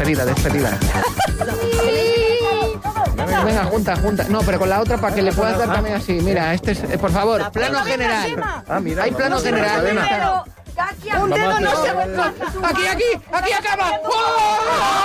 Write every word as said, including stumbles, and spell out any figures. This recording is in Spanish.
despedida, despedida. Venga, junta, junta. No, pero con la otra para que le puedas dar también así. Mira, este es, eh, por favor, plano general. Ah, mira, hay plano general. Vamos Un dedo no se... Aquí, aquí, aquí acaba. ¡Oh!